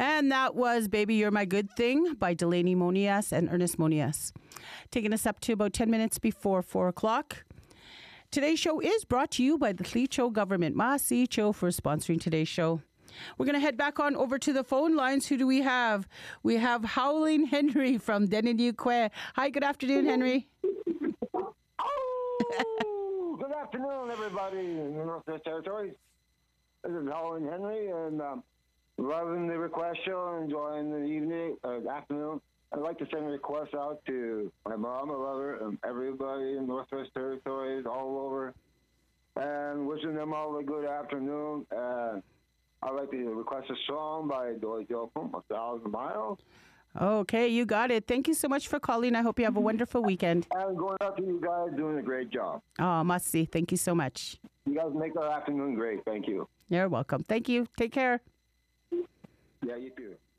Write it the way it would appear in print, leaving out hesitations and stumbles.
And that was Baby You're My Good Thing by Delaney Monias and Ernest Monias. Taking us up to about 10 minutes before 4 o'clock. Today's show is brought to you by the Clecho government. Masi Cho for sponsoring today's show. We're going to head back on over to the phone lines. Who do we have? We have Howling Henry from Deniniquay. Hi, good afternoon, Henry. Oh, good afternoon, everybody in the Northwest Territories. This is Howling Henry, and loving the request show, enjoying the evening, afternoon. I'd like to send a request out to my mom, I love her, and everybody in Northwest Territories, all over, and wishing them all a good afternoon. I'd like to request a song by Dory Jokum, 1,000 Miles. Okay, you got it. Thank you so much for calling. I hope you have a wonderful weekend. And going out to you guys, doing a great job. Oh, Masi, thank you so much. You guys make our afternoon great. Thank you. You're welcome. Thank you. Take care. Yeah, you too.